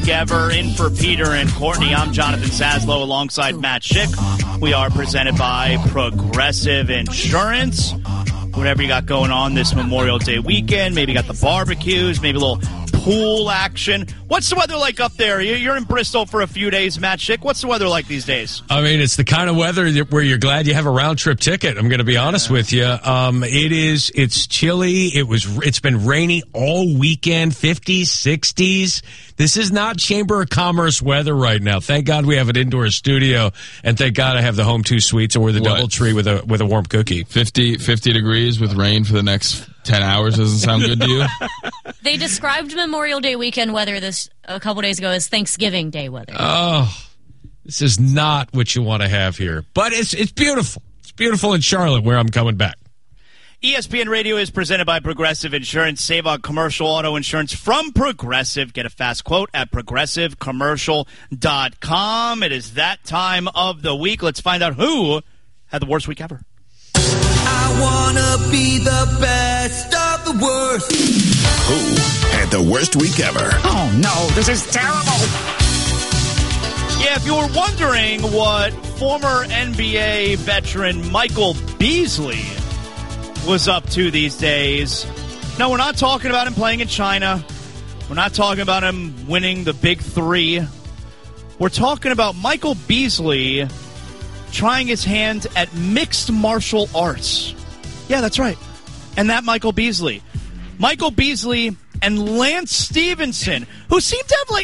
Ever in for Peter and Courtney. I'm Jonathan Saslow alongside Matt Schick. We are presented by Progressive Insurance. Whatever you got going on this Memorial Day weekend, maybe you got the barbecues, maybe a little pool action. What's the weather like up there? You're in Bristol for a few days, Matt Schick. What's the weather like these days? I mean, it's the kind of weather where you're glad you have a round-trip ticket. I'm going to be honest with you. It's chilly. It's been rainy all weekend, 50s, 60s. This is not Chamber of Commerce weather right now. Thank God we have an indoor studio, and thank God I have the Home 2 Suites or the DoubleTree with a warm cookie. 50 degrees with rain for the next 10 hours doesn't sound good to you? They described Memorial Day weekend weather a couple days ago as Thanksgiving Day weather. Oh, this is not what you want to have here. But it's beautiful. It's beautiful in Charlotte where I'm coming back. ESPN Radio is presented by Progressive Insurance. Save on commercial auto insurance from Progressive. Get a fast quote at progressivecommercial.com. It is that time of the week. Let's find out who had the worst week ever. I want to be the best of the worst. Who had the worst week ever? Oh, no, this is terrible. Yeah, if you were wondering what former NBA veteran Michael Beasley was up to these days, no, we're not talking about him playing in China. We're not talking about him winning the Big Three. We're talking about Michael Beasley trying his hand at mixed martial arts. Yeah, that's right. And that Michael Beasley. Michael Beasley and Lance Stevenson, who seem to have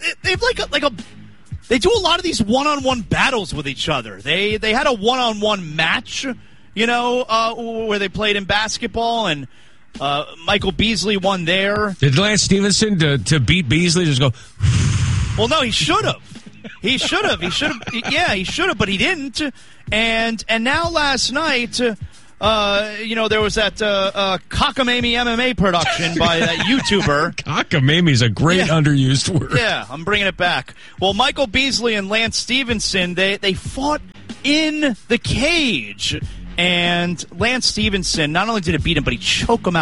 they do a lot of these one-on-one battles with each other. They had a one-on-one match, where they played in basketball, and Michael Beasley won there. Did Lance Stevenson to beat Beasley just go? Well, no, he should have. He should have. Yeah, he should have, but he didn't. And now last night, there was that cockamamie MMA production by that YouTuber. Cockamamie's a great underused word. Yeah, I'm bringing it back. Well, Michael Beasley and Lance Stevenson, they fought in the cage. And Lance Stevenson, not only did it beat him, but he choked him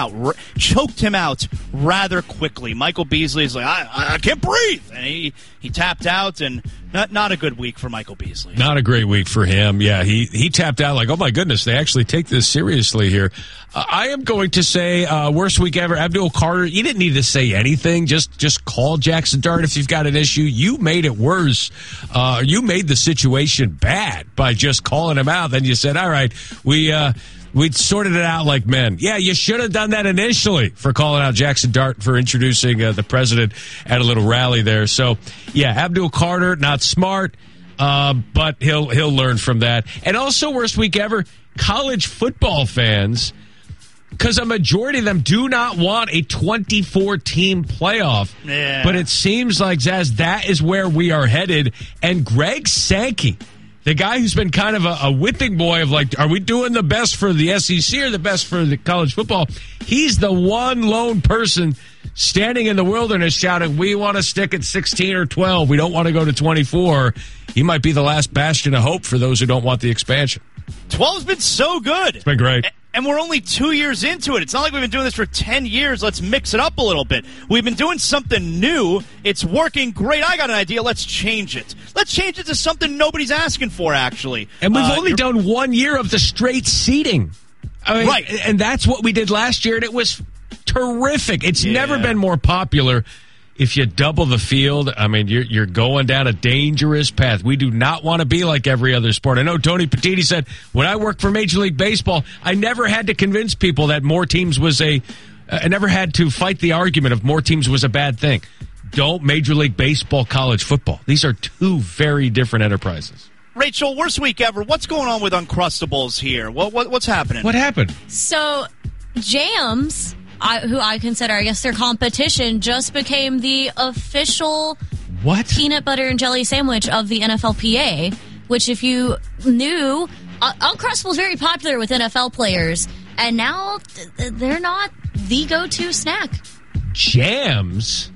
out rather quickly. Michael Beasley is like, I can't breathe. And he tapped out, and not a good week for Michael Beasley. Not a great week for him. Yeah, he tapped out like, oh my goodness, they actually take this seriously here. I am going to say worst week ever. Abdul Carter, you didn't need to say anything. Just call Jackson Dart if you've got an issue. You made it worse. You made the situation bad by just calling him out. Then you said, all right, we sorted it out like men. Yeah, you should have done that initially for calling out Jackson Dart for introducing the president at a little rally there. So, yeah, Abdul Carter, not smart, but he'll learn from that. And also, worst week ever, college football fans, because a majority of them do not want a 24-team playoff. Yeah. But it seems like, Zaz, that is where we are headed. And Greg Sankey, the guy who's been kind of a whipping boy of like, are we doing the best for the SEC or the best for the college football? He's the one lone person standing in the wilderness shouting, we want to stick at 16 or 12. We don't want to go to 24. He might be the last bastion of hope for those who don't want the expansion. 12's been so good. It's been great. And we're only 2 years into it. It's not like we've been doing this for 10 years. Let's mix it up a little bit. We've been doing something new. It's working great. I got an idea. Let's change it. Let's change it to something nobody's asking for, actually. And we've only done 1 year of the straight seeding. I mean, right. And that's what we did last year, and it was terrific. It's never been more popular. If you double the field, I mean, you're going down a dangerous path. We do not want to be like every other sport. I know Tony Petitti said, when I worked for Major League Baseball, I never had to convince people that more teams was I never had to fight the argument of more teams was a bad thing. Don't Major League Baseball, college football. These are two very different enterprises. Rachel, worst week ever. What's going on with Uncrustables here? What's happening? What happened? So, Jams, who I consider, I guess, their competition, just became the official peanut butter and jelly sandwich of the NFLPA, which, if you knew, Uncrustables is very popular with NFL players, and now they're not the go-to snack. Jams?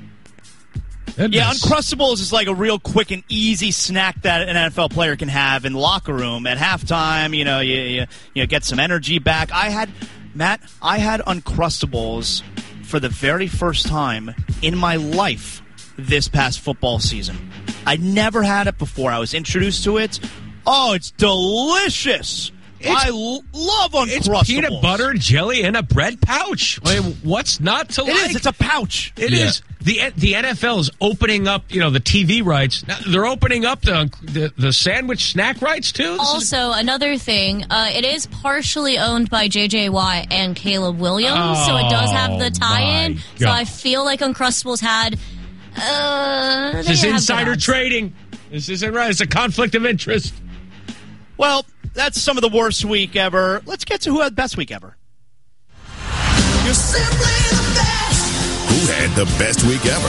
Yeah, Uncrustables is like a real quick and easy snack that an NFL player can have in the locker room at halftime. You get some energy back. I had Uncrustables for the very first time in my life this past football season. I never had it before. I was introduced to it. Oh, it's delicious. I love Uncrustables. It's peanut butter, jelly, and a bread pouch. I mean, what's not to like? It is. It's a pouch. It is. The NFL is opening up, the TV rights. Now, they're opening up the sandwich snack rights, too? Also, another thing, it is partially owned by J.J. Watt and Caleb Williams, so it does have the tie-in. So I feel like Uncrustables had... this is insider trading. This isn't right. It's a conflict of interest. Well, that's some of the worst week ever. Let's get to who had the best week ever. You're simply the best. Who had the best week ever?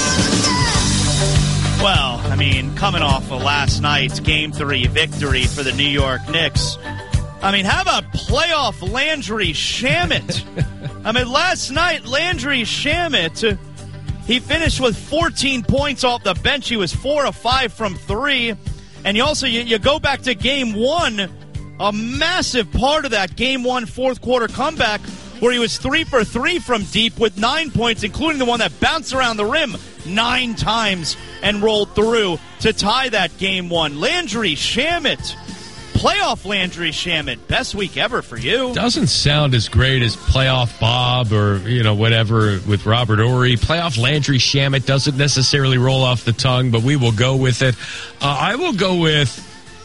Well, I mean, coming off of last night's Game 3 victory for the New York Knicks, I mean, how about playoff Landry Shamet? I mean, last night, Landry Shamet, he finished with 14 points off the bench. He was 4 of 5 from 3. And you go back to Game 1, a massive part of that Game 1 fourth quarter comeback where he was 3 for 3 from deep with 9 points, including the one that bounced around the rim 9 times and rolled through to tie that Game 1. Landry Shamet, playoff Landry Shamet, best week ever for you. Doesn't sound as great as playoff Bob or, whatever with Robert Horry. Playoff Landry Shamet doesn't necessarily roll off the tongue, but we will go with it. I will go with,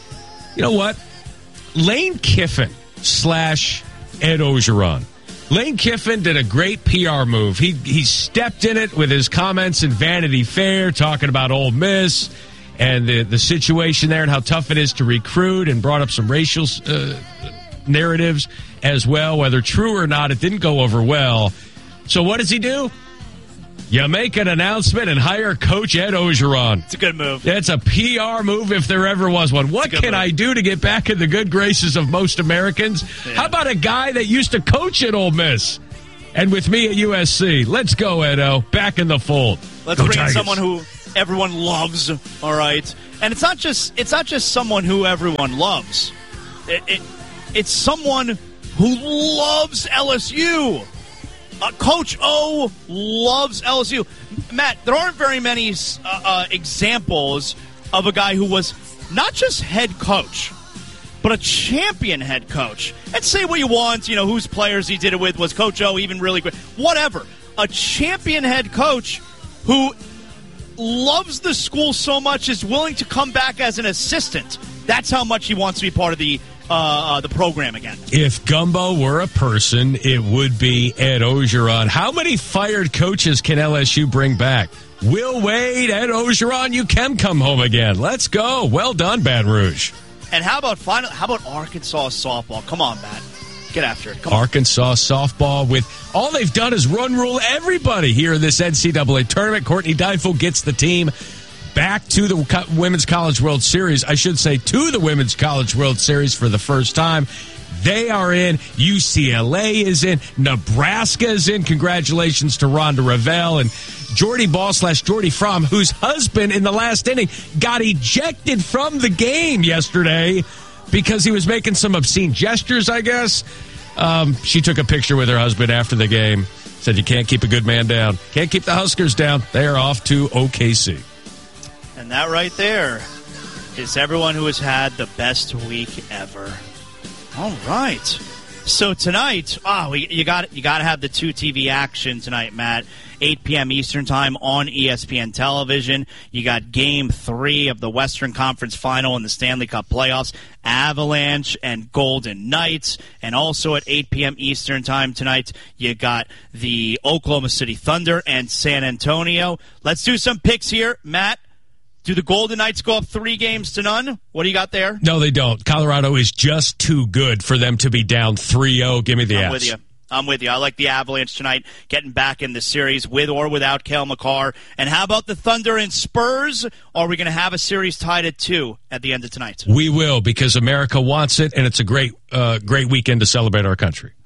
Lane Kiffin / Ed Ogeron. Lane Kiffin did a great PR move. He stepped in it with his comments in Vanity Fair talking about Ole Miss and the situation there and how tough it is to recruit, and brought up some racial narratives as well. Whether true or not, it didn't go over well. So what does he do? You make an announcement and hire Coach Ed Ogeron. It's a good move. It's a PR move if there ever was one. What can I do to get back in the good graces of most Americans? Yeah. How about a guy that used to coach at Ole Miss and with me at USC? Let's go, Edo. Back in the fold. Let's bring in someone who everyone loves, all right? And it's not just someone who everyone loves. It's someone who loves LSU. Coach O loves LSU. Matt, there aren't very many examples of a guy who was not just head coach, but a champion head coach. And say what you want, whose players he did it with. Was Coach O even really great? Whatever. A champion head coach who loves the school so much is willing to come back as an assistant. That's how much he wants to be part of the program again. If Gumbo were a person, it would be Ed Ogeron. How many fired coaches can LSU bring back? Will Wade, Ed Ogeron, you can come home again. Let's go. Well done, Baton Rouge. And how about Arkansas softball? Come on, Matt. Get after it. Come Arkansas softball with all they've done is run rule everybody here in this NCAA tournament. Courtney Deifel gets the team back to the Women's College World Series. I should say to the Women's College World Series for the first time. They are in. UCLA is in. Nebraska is in. Congratulations to Rhonda Revelle and Jordy Ball / Jordy Fromm, whose husband in the last inning got ejected from the game yesterday because he was making some obscene gestures, I guess. She took a picture with her husband after the game. Said, you can't keep a good man down. Can't keep the Huskers down. They are off to OKC. And that right there is everyone who has had the best week ever. All right. So tonight, you got to have the 2 TV action tonight, Matt. 8 p.m. Eastern Time on ESPN Television. You got Game 3 of the Western Conference Final in the Stanley Cup Playoffs. Avalanche and Golden Knights. And also at 8 p.m. Eastern Time tonight, you got the Oklahoma City Thunder and San Antonio. Let's do some picks here, Matt. Do the Golden Knights go up 3-0? What do you got there? No, they don't. Colorado is just too good for them to be down 3-0. Give me the Avs. I'm with you. I like the Avalanche tonight, getting back in the series with or without Cale Makar. And how about the Thunder and Spurs? Are we going to have a series tied at 2 at the end of tonight? We will, because America wants it, and it's a great weekend to celebrate our country.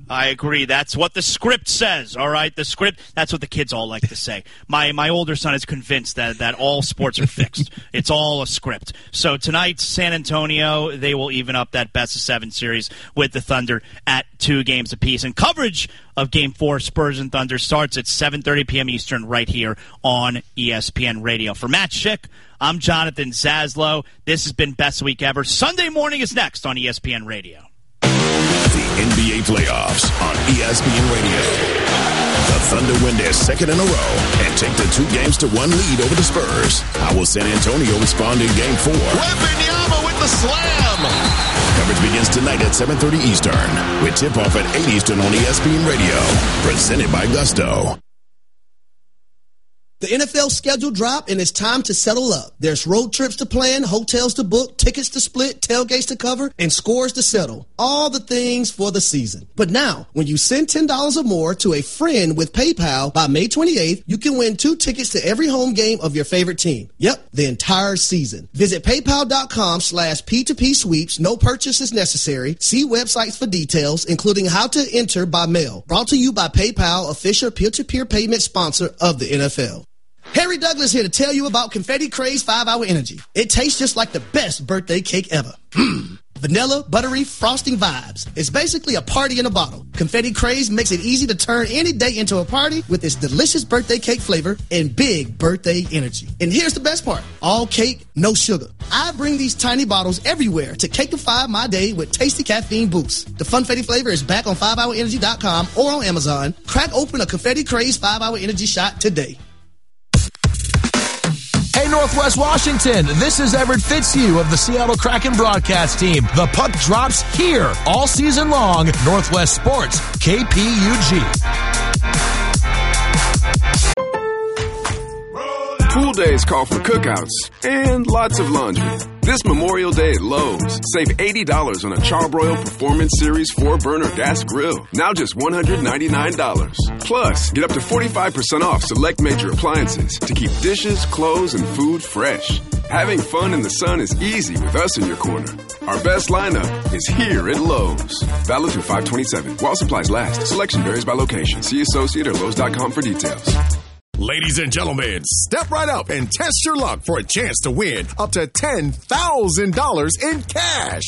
I agree. That's what the script says, all right? The script, that's what the kids all like to say. My older son is convinced that all sports are fixed. It's all a script. So tonight, San Antonio, they will even up that best-of-7 series with the Thunder at 2 games apiece. And coverage of Game 4, Spurs and Thunder, starts at 7:30 p.m. Eastern right here on ESPN Radio. For Matt Schick, I'm Jonathan Zaslow. This has been Best Week Ever. Sunday morning is next on ESPN Radio. The NBA playoffs on ESPN Radio. The Thunder win their second in a row and take the 2-1 lead over the Spurs. How will San Antonio respond in Game 4? Wembanyama with the slam. Coverage begins tonight at 7:30 Eastern with tip-off at 8 Eastern on ESPN Radio. Presented by Gusto. The NFL schedule dropped, and it's time to settle up. There's road trips to plan, hotels to book, tickets to split, tailgates to cover, and scores to settle. All the things for the season. But now, when you send $10 or more to a friend with PayPal by May 28th, you can win 2 tickets to every home game of your favorite team. Yep, the entire season. Visit PayPal.com/P2P sweeps. No purchase is necessary. See websites for details, including how to enter by mail. Brought to you by PayPal, official peer-to-peer payment sponsor of the NFL. Harry Douglas here to tell you about Confetti Craze 5-Hour Energy. It tastes just like the best birthday cake ever. Vanilla, buttery, frosting vibes. It's basically a party in a bottle. Confetti Craze makes it easy to turn any day into a party with its delicious birthday cake flavor and big birthday energy. And here's the best part. All cake, no sugar. I bring these tiny bottles everywhere to cakeify my day with tasty caffeine boosts. The Funfetti flavor is back on 5hourenergy.com or on Amazon. Crack open a Confetti Craze 5-Hour Energy shot today. Hey, Northwest Washington, this is Everett Fitzhugh of the Seattle Kraken broadcast team. The puck drops here all season long. Northwest Sports, KPUG. Pool days call for cookouts and lots of laundry. This Memorial Day at Lowe's, save $80 on a Charbroil Performance Series 4-burner gas grill. Now just $199. Plus, get up to 45% off select major appliances to keep dishes, clothes, and food fresh. Having fun in the sun is easy with us in your corner. Our best lineup is here at Lowe's. Valid through 5/27. While supplies last. Selection varies by location. See associate or Lowe's.com for details. Ladies and gentlemen, step right up and test your luck for a chance to win up to $10,000 in cash.